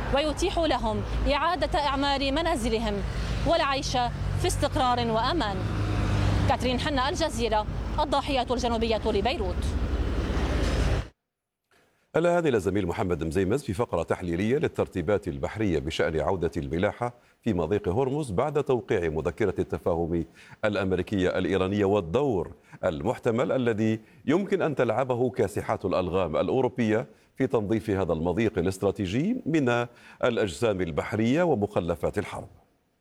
ويتيح لهم إعادة إعمار منازلهم والعيش في استقرار وأمان. كاترين حنا، الجزيرة، الضاحية الجنوبية لبيروت. الآن إلى الزميل محمد مزيمز في فقرة تحليلية للترتيبات البحرية بشأن عودة الملاحة في مضيق هرمز بعد توقيع مذكرة التفاهم الأمريكية الإيرانية والدور المحتمل الذي يمكن أن تلعبه كاسحات الألغام الأوروبية في تنظيف هذا المضيق الاستراتيجي من الأجسام البحرية ومخلفات الحرب.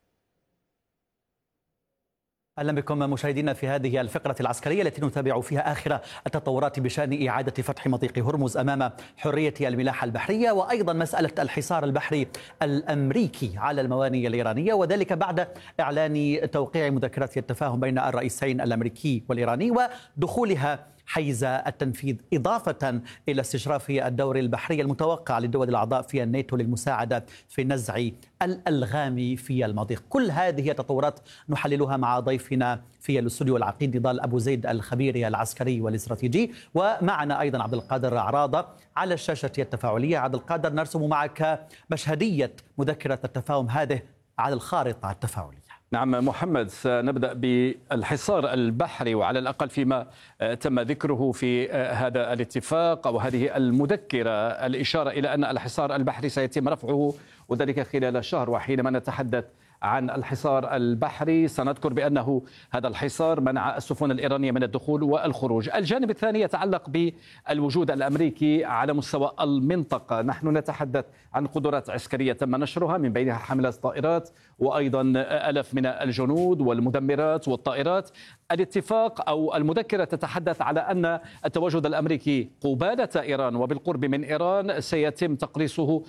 أهلا بكم مشاهدينا في هذه الفقرة العسكرية التي نتابع فيها آخر التطورات بشأن إعادة فتح مضيق هرمز أمام حرية الملاحة البحرية، وأيضا مسألة الحصار البحري الأمريكي على الموانئ الإيرانية، وذلك بعد إعلان توقيع مذكرة التفاهم بين الرئيسين الأمريكي والإيراني ودخولها حيز التنفيذ، إضافة إلى استشراف الدور البحري المتوقع للدول الأعضاء في الناتو للمساعدة في نزع الألغام في المضيق. كل هذه التطورات نحللها مع ضيفنا في الاستوديو العقيد نضال أبو زيد الخبير العسكري والاستراتيجي، ومعنا أيضا عبد القادر عراضة على الشاشة التفاعلية. عبد القادر، نرسم معك مشهدية مذكرة التفاهم هذه على الخارطة التفاعلية. نعم محمد، سنبدأ بالحصار البحري، وعلى الأقل فيما تم ذكره في هذا الاتفاق أو هذه المذكرة الإشارة إلى أن الحصار البحري سيتم رفعه وذلك خلال شهر. وحينما نتحدث عن الحصار البحري سنذكر بأنه هذا الحصار منع السفن الإيرانية من الدخول والخروج. الجانب الثاني يتعلق بالوجود الأمريكي على مستوى المنطقة. نحن نتحدث عن قدرات عسكرية تم نشرها، من بينها حملات طائرات وأيضا ألف من الجنود والمدمرات والطائرات. الاتفاق أو المذكرة تتحدث على أن التواجد الأمريكي قبالة إيران وبالقرب من إيران سيتم تقليصه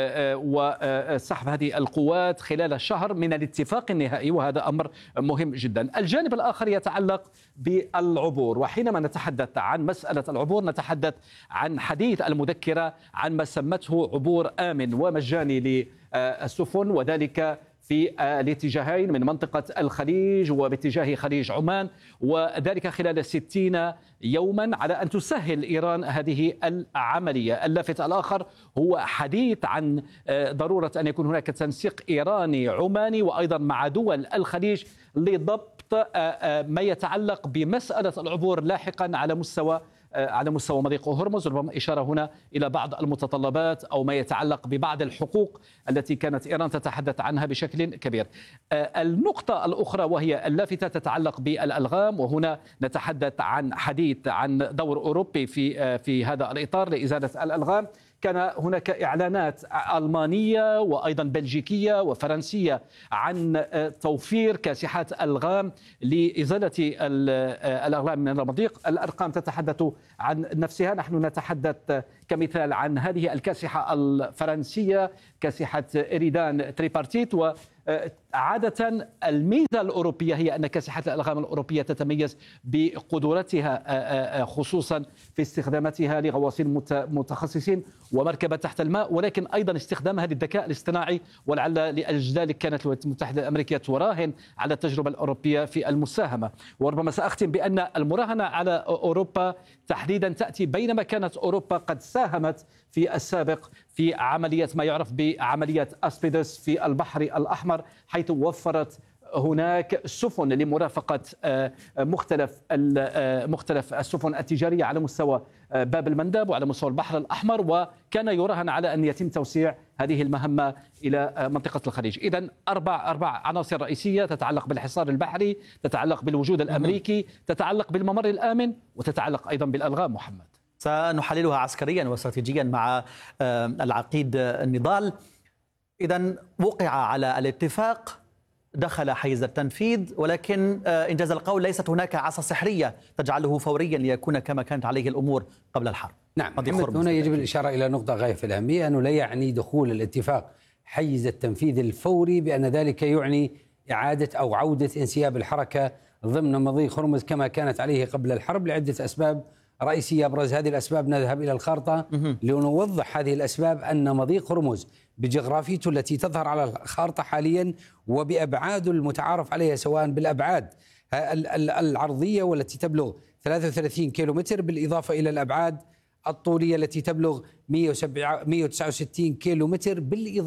وسحب هذه القوات خلال شهر من الاتفاق النهائي، وهذا أمر مهم جدا. الجانب الآخر يتعلق بالعبور، وحينما نتحدث عن مسألة العبور نتحدث عن حديث المذكرة عن ما سمته عبور آمن ومجاني للسفن، وذلك في الاتجاهين من منطقة الخليج وباتجاه خليج عمان، وذلك خلال 60 يوما على أن تسهل إيران هذه العملية. اللافت الآخر هو حديث عن ضرورة أن يكون هناك تنسيق إيراني عماني وأيضا مع دول الخليج لضبط ما يتعلق بمسألة العبور لاحقا على مستوى مضيق هرمز. ربما إشارة هنا إلى بعض المتطلبات أو ما يتعلق ببعض الحقوق التي كانت إيران تتحدث عنها بشكل كبير. النقطة الأخرى وهي اللافتة تتعلق بالألغام، وهنا نتحدث عن حديث عن دور أوروبي في هذا الإطار لإزالة الألغام. كان هناك إعلانات ألمانية وأيضا بلجيكية وفرنسية عن توفير كاسحات ألغام لإزالة الألغام من المضيق. الأرقام تتحدث عن نفسها. نحن نتحدث كمثال عن هذه الكاسحة الفرنسية، كاسحة إريدان تريبارتيت. وعادة الميزة الأوروبية هي أن كاسحات الألغام الأوروبية تتميز بقدرتها خصوصا في استخداماتها لغواصين متخصصين ومركبة تحت الماء، ولكن أيضا استخدامها للذكاء الاصطناعي، ولعل لأجل ذلك كانت الولايات المتحدة الأمريكية تراهن على التجربة الأوروبية في المساهمة. وربما سأختم بأن المراهنة على أوروبا تحديدا تأتي بينما كانت أوروبا قد ساهمت في السابق في عملية ما يعرف بعملية أسبيدس في البحر الأحمر، حيث وفرت هناك سفن لمرافقة مختلف السفن التجارية على مستوى باب المندب وعلى مستوى البحر الأحمر، وكان يراهن على أن يتم توسيع هذه المهمة إلى منطقة الخليج. إذن أربع عناصر رئيسية تتعلق بالحصار البحري، تتعلق بالوجود الأمريكي، تتعلق بالممر الآمن، وتتعلق أيضا بالألغام. محمد، سنحللها عسكريا واستراتيجيا مع العقيد النضال. إذن وقع على الاتفاق، دخل حيز التنفيذ، ولكن إنجاز القول ليست هناك عصا سحرية تجعله فوريا ليكون كما كانت عليه الأمور قبل الحرب. نعم، هنا يجب الإشارة إلى نقطة غاية في الأهمية، أنه لا يعني دخول الاتفاق حيز التنفيذ الفوري بأن ذلك يعني إعادة أو عودة انسياب الحركة ضمن مضيق هرمز كما كانت عليه قبل الحرب، لعدة أسباب رئيسية. أبرز هذه الأسباب نذهب إلى الخارطة لنوضح هذه الأسباب. أن مضيق هرمز بجغرافيته التي تظهر على الخارطة حاليا وبأبعاد المتعارف عليها، سواء بالأبعاد العرضية والتي تبلغ 33 كيلومتر، بالإضافة إلى الأبعاد الطولية التي تبلغ 169 كيلومتر، بالإضافة